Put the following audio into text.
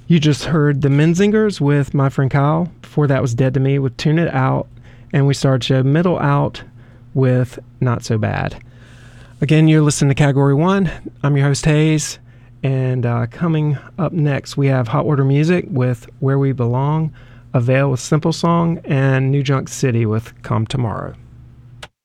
You just heard the Menzingers with My Friend Kyle. Before that was Dead to Me with Tune It Out. And we started your middle out with Not So Bad. Again, you're listening to Category 1. I'm your host, Hayes. And coming up next, we have Hot Water Music with Where We Belong, Avail with Simple Song, and New Junk City with Come Tomorrow.